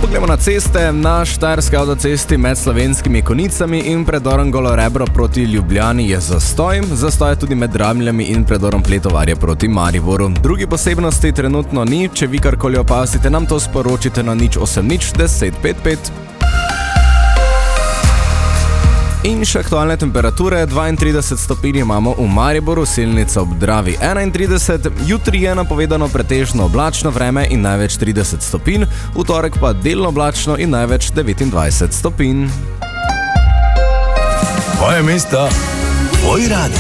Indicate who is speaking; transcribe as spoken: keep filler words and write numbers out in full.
Speaker 1: Gremo na ceste. Na štajerski avtocesti med Slovenskimi Konicami in predorom Golo Rebro proti Ljubljani je zastoj. Zastoj je tudi med Dramljami in predorom Pletovarje proti Mariboru. Drugi posebnosti trenutno ni. Če vi karkoli opazite, nam to sporočite na nič osem nič deset pet pet. In še aktualne temperature. dvaintrideset stopinj imamo v Mariboru, Selnica ob Dravi enaintrideset, jutri je napovedano pretežno oblačno vreme in največ trideset stopinj, v torek pa delno oblačno in največ devetindvajset stopinj.
Speaker 2: Tvoje mesto, tvoj radio.